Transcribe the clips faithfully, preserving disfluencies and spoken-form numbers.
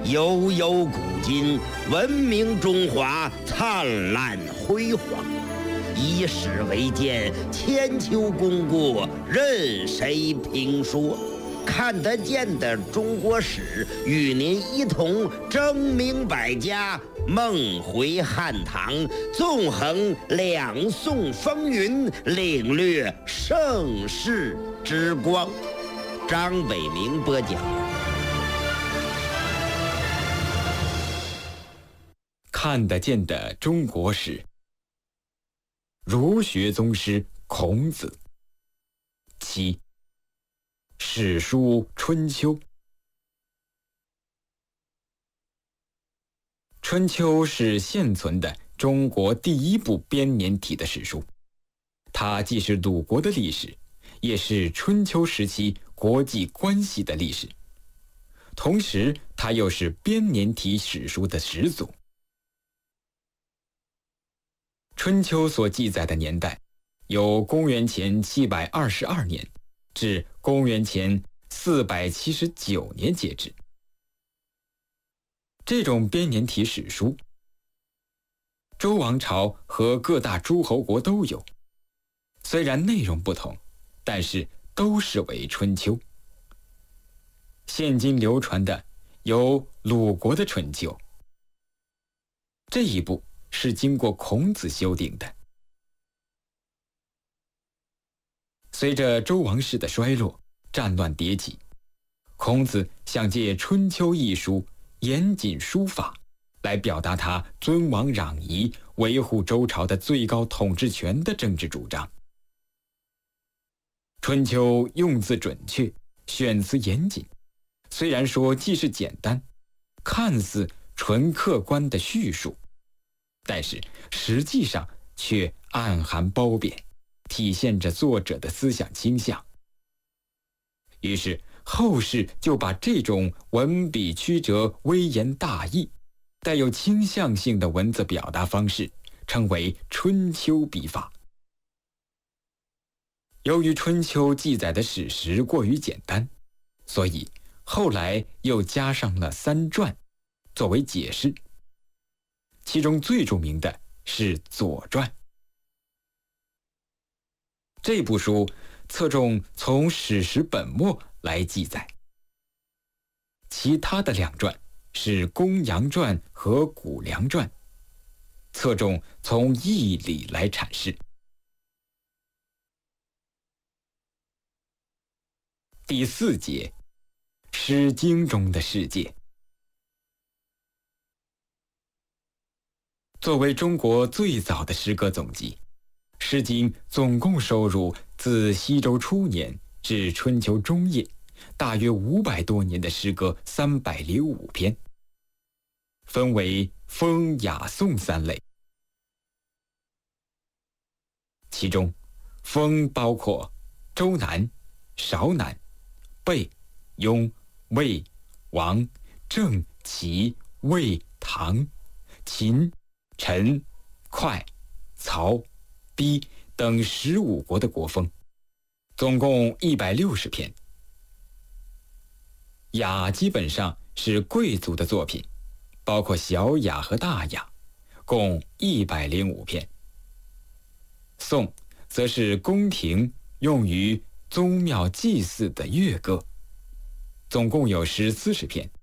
悠悠古今，文明中华灿烂辉煌。以史为鉴，千秋功过任谁评说。看得见的中国史，与您一同争明百家，梦回汉唐，纵横两宋风云，领略盛世之光。张伟明播讲。 看得见的中国史，儒学宗师孔子。七、史书春秋。春秋是现存的中国第一部编年体的史书，它既是鲁国的历史，也是春秋时期国际关系的历史，同时它又是编年体史书的始祖。春秋所记载的年代，由公元前七百二十二年至公元前四百七十九年截止。这种编年体史书，周王朝和各大诸侯国都有，虽然内容不同，但是都视为春秋。现今流传的有鲁国的春秋，这一部是经过孔子修订的。随着周王室的衰落，战乱迭起，孔子想借《春秋》一书严谨书法，来表达他尊王攘夷、维护周朝的最高统治权的政治主张。《春秋》用字准确，选词严谨，虽然说既是简单，看似纯客观的叙述，但是实际上却暗含褒贬，体现着作者的思想倾向。于是后世就把这种文笔曲折、微言大义、带有倾向性的文字表达方式称为春秋笔法。由于春秋记载的史实过于简单，所以后来又加上了三传作为解释，其中最著名的是《左传》。这部书侧重从史实本末来记载，其他的两传是《公羊传》和《谷梁传》，侧重从义理来阐释。第四节，《诗经》中的世界。作为中国最早的诗歌总集，《诗经》总共收入自西周初年至春秋中叶，大约五百多年的诗歌三百零五篇，分为风、雅、颂三类。其中，风包括周南、韶南、贝、雍、魏、王、郑、齐、魏、唐、秦、陈、会、曹、逼等十五国的国风，总共一百六十篇。雅基本上是贵族的作品，包括小雅和大雅，共一百零五篇。颂则是宫廷用于宗庙祭祀的乐歌，总共有十四十篇。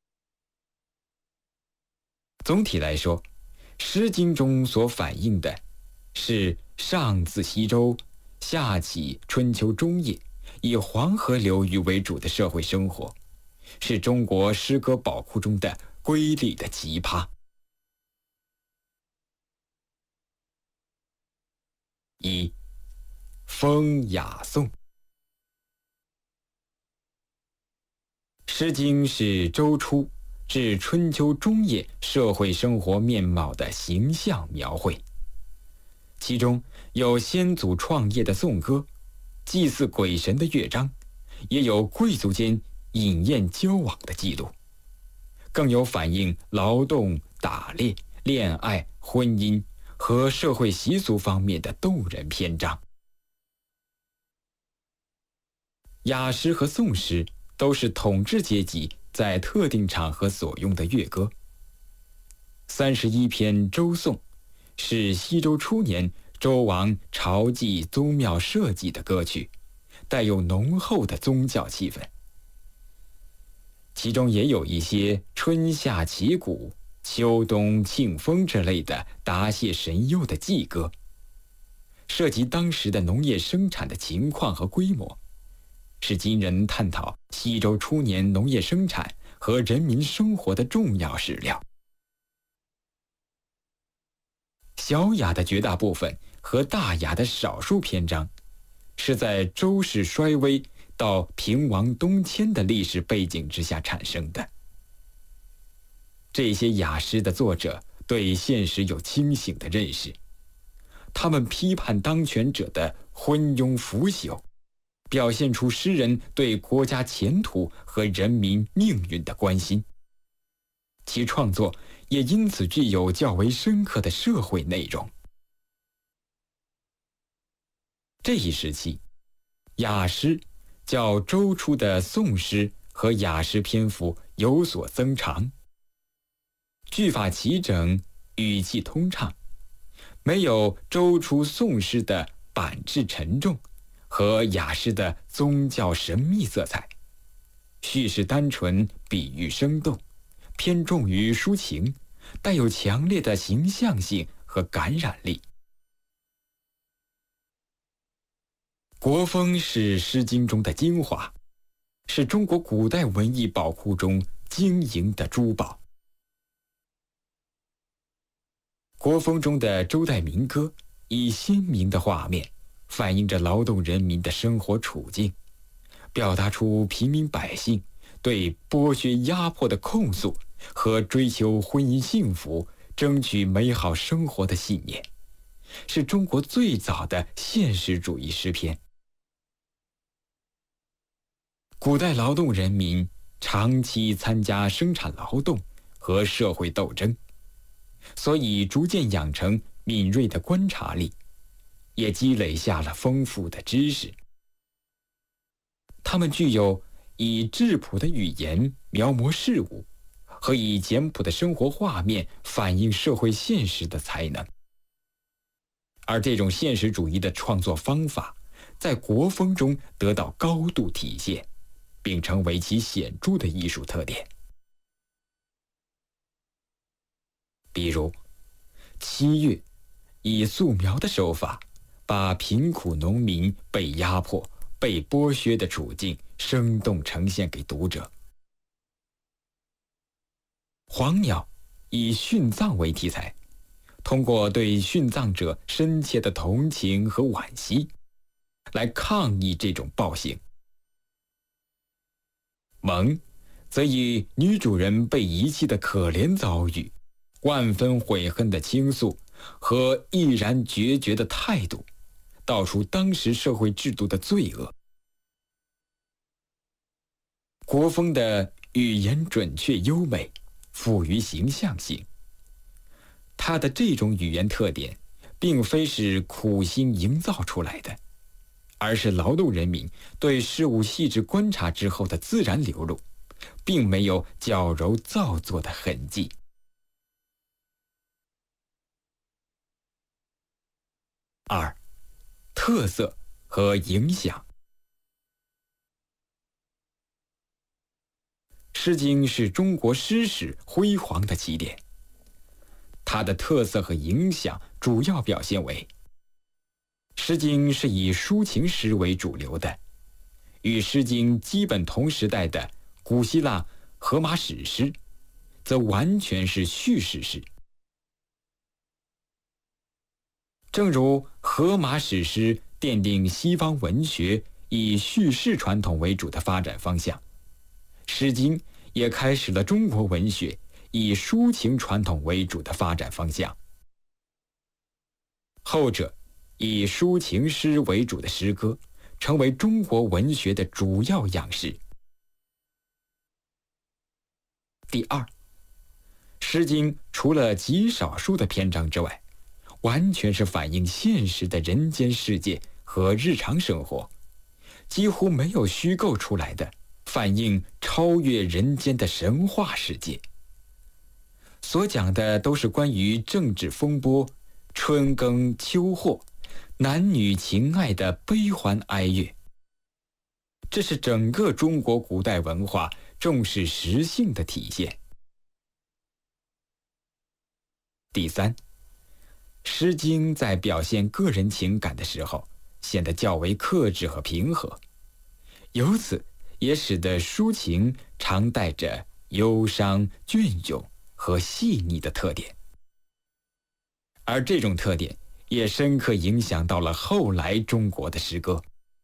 总体来说，《诗经》中所反映的是上自西周，下起春秋中叶，以黄河流域为主的社会生活，是中国诗歌宝库中的瑰丽的奇葩。一、风雅颂。《诗经》是周初至春秋中叶社会生活面貌的形象描绘，其中有先祖创业的颂歌，祭祀鬼神的乐章，也有贵族间饮宴交往的记录，更有反映劳动、打猎、恋爱、婚姻和社会习俗方面的动人篇章。雅诗和颂诗都是统治阶级在特定场合所用的乐歌。三十一篇周颂是西周初年周王朝祭宗庙社稷的歌曲，带有浓厚的宗教气氛。其中也有一些春夏祈谷、秋冬庆丰之类的答谢神佑的祭歌，涉及当时的农业生产的情况和规模，是今人探讨西周初年农业生产和人民生活的重要史料。小雅的绝大部分和大雅的少数篇章，是在周氏衰微到平王东迁的历史背景之下产生的。这些雅诗的作者对现实有清醒的认识，他们批判当权者的昏庸腐朽，表现出诗人对国家前途和人民命运的关心。其创作也因此具有较为深刻的社会内容。这一时期，雅诗较周初的宋诗和雅诗篇幅有所增长，句法齐整，语气通畅，没有周初宋诗的板质沉重和雅诗的宗教神秘色彩，叙事单纯，比喻生动，偏重于抒情，带有强烈的形象性和感染力。国风是《诗经》中的精华，是中国古代文艺宝库中晶莹的珠宝。国风中的周代民歌以鲜明的画面反映着劳动人民的生活处境，表达出平民百姓对剥削压迫的控诉和追求婚姻幸福、争取美好生活的信念，是中国最早的现实主义诗篇。古代劳动人民长期参加生产劳动和社会斗争，所以逐渐养成敏锐的观察力，也积累下了丰富的知识。他们具有以质朴的语言描摹事物，和以简朴的生活画面反映社会现实的才能。而这种现实主义的创作方法，在国风中得到高度体现，并成为其显著的艺术特点。比如，七月以素描的手法，把贫苦农民被压迫、被剥削的处境生动呈现给读者。黄鸟以殉葬为题材，通过对殉葬者深切的同情和惋惜，来抗议这种暴行。蒙则以女主人被遗弃的可怜遭遇、万分悔恨的倾诉和毅然决绝的态度，道出当时社会制度的罪恶。国风的语言准确优美，富于形象性。它的这种语言特点，并非是苦心营造出来的，而是劳动人民对事物细致观察之后的自然流露，并没有矫揉造作的痕迹。二、特色和影响。《诗经》是中国诗史辉煌的起点，它的特色和影响主要表现为：《诗经》是以抒情诗为主流的，与《诗经》基本同时代的古希腊荷马史诗，则完全是叙事诗。正如荷马史诗奠定西方文学以叙事传统为主的发展方向，《诗经》也开始了中国文学以抒情传统为主的发展方向。后者以抒情诗为主的诗歌，成为中国文学的主要样式。第二，《诗经》除了极少数的篇章之外，完全是反映现实的人间世界和日常生活，几乎没有虚构出来的、 反映超越人间的神话世界。所讲的都是关于政治风波、春耕秋获、男女情爱的悲欢哀乐。这是整个中国古代文化重视实性的体现。第三，《诗经》在表现个人情感的时候，显得较为克制和平和，由此也使得抒情常带着忧伤、隽永和细腻的特点。而这种特点也深刻影响到了后来中国的诗歌。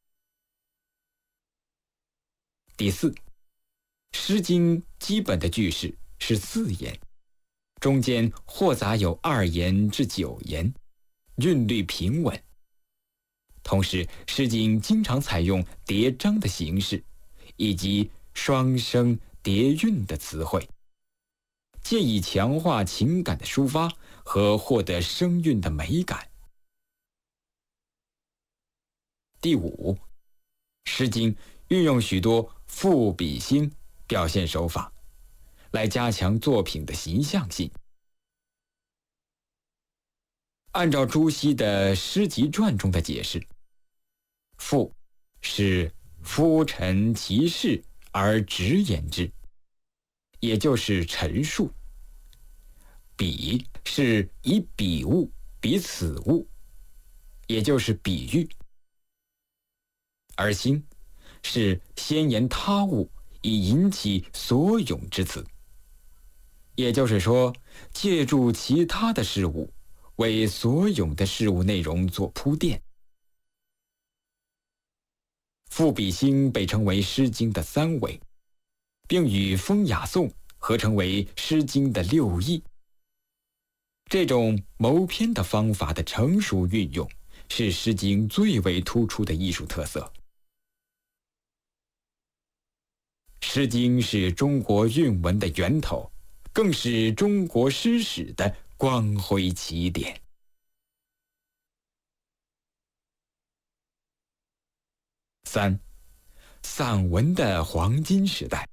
第四，《诗经》基本的句式是四言，中间或杂有二言至九言，韵律平稳。同时，《诗经》经常采用叠章的形式，以及双声叠韵的词汇，借以强化情感的抒发和获得声韵的美感。第五，《诗经》运用许多赋比兴表现手法，来加强作品的形象性。按照朱熹的《诗集传》中的解释，赋是夫陈其事而直言之，也就是陈述；比是以彼物比此物，也就是比喻；而兴是先言他物以引起所咏之词，也就是说，借助其他的事物为所咏的事物内容做铺垫。赋比兴被称为《诗经》的三维，并与风雅颂合成为《诗经》的六艺。这种谋篇的方法的成熟运用，是《诗经》最为突出的艺术特色。《诗经》是中国韵文的源头，更是中国诗史的光辉起点。三，散文的黄金时代。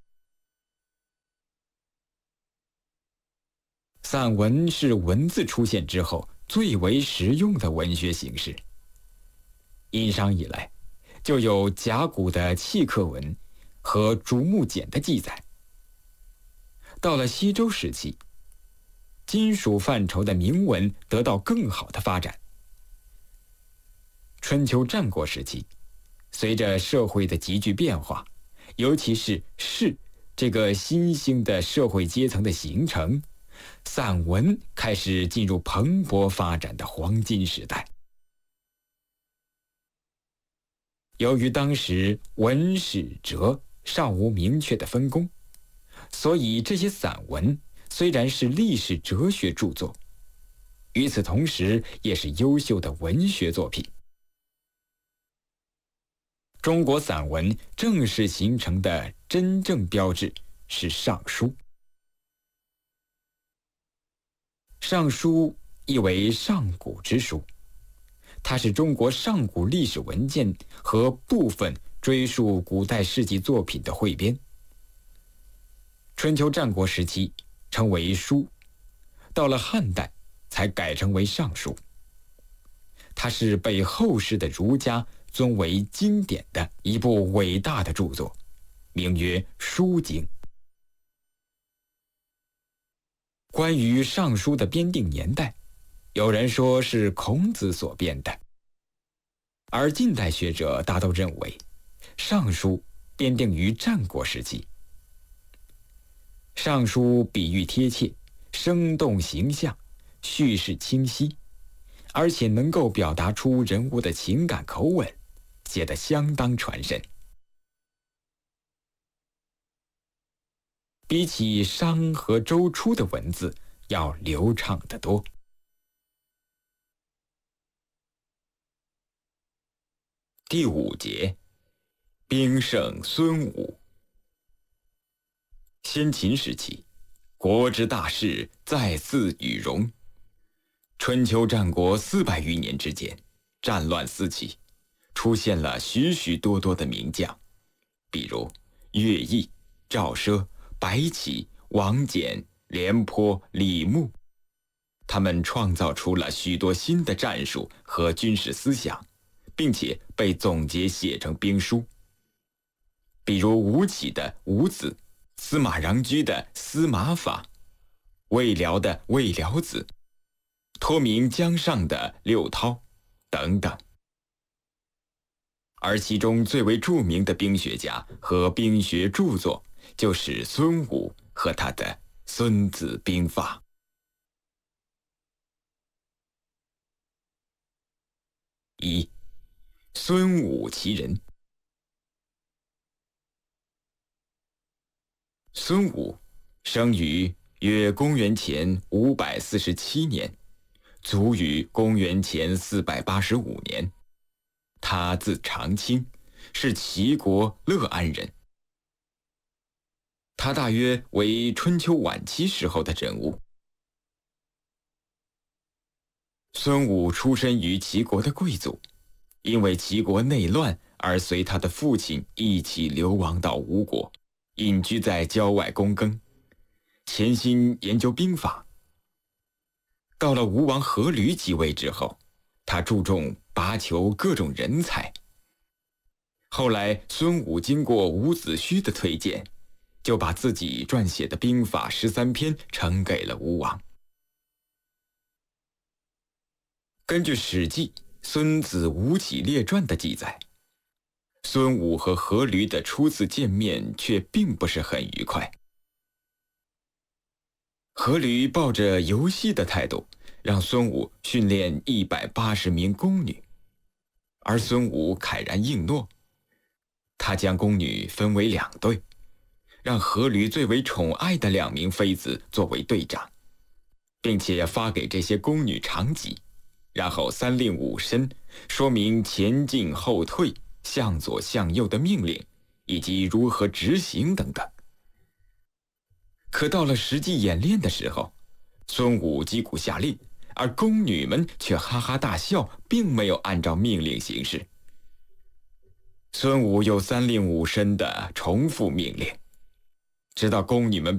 散文是文字出现之后最为实用的文学形式。殷商以来，就有甲骨的契刻文和竹木简的记载。到了西周时期，金属范畴的铭文得到更好的发展。春秋战国时期，随着社会的急剧变化，尤其是士这个新兴的社会阶层的形成，散文开始进入蓬勃发展的黄金时代。由于当时文史哲尚无明确的分工，所以这些散文虽然是历史哲学著作，与此同时也是优秀的文学作品。中国散文正式形成的真正标志是《尚书》。《尚书》意为上古之书，它是中国上古历史文件和部分追溯古代事迹作品的汇编。春秋战国时期称为书，到了汉代才改称为尚书。它是被后世的儒家尊为经典的一部伟大的著作，名曰《书经》。关于《尚书》的编定年代，有人说是孔子所编的，而近代学者大都认为，《尚书》编定于战国时期。《尚书》比喻贴切，生动形象，叙事清晰，而且能够表达出人物的情感口吻，写得相当传神。比起商和周初的文字要流畅得多。第五节，兵圣孙武。先秦时期，国之大事在祀与戎。春秋战国四百余年之间，战乱四起，出现了许许多多的名将，比如乐毅、赵奢、白起、王翦、廉颇、李牧，他们创造出了许多新的战术和军事思想，并且被总结写成兵书。比如吴起的吴子，司马穰苴的司马法，魏辽的魏辽子，托名江上的六韬等等。而其中最为著名的兵学家和兵学著作，就是孙武和他的《孙子兵法》。一、孙武其人。孙武生于约公元前五百四十七年，卒于公元前四百八十五年。他字长卿，是齐国乐安人。他大约为春秋晚期时候的人物。孙武出身于齐国的贵族，因为齐国内乱而随他的父亲一起流亡到吴国，隐居在郊外躬耕，潜心研究兵法。到了吴王阖闾即位之后，他注重拔求各种人才。后来孙武经过伍子胥的推荐，就把自己撰写的兵法十三篇呈给了吴王。根据《史记·孙子吴起列传》的记载，孙武和阖闾的初次见面却并不是很愉快。阖闾抱着游戏的态度，让孙武训练一百八十名宫女，而孙武慨然应诺。他将宫女分为两队，让阖闾最为宠爱的两名妃子作为队长，并且发给这些宫女长戟，然后三令五申，说明前进后退、向左向右的命令，以及如何执行等等。可到了实际演练的时候，孙武击鼓下令，而宫女们却哈哈大笑，并没有按照命令行事。孙武又三令五申地重复命令，直到宫女们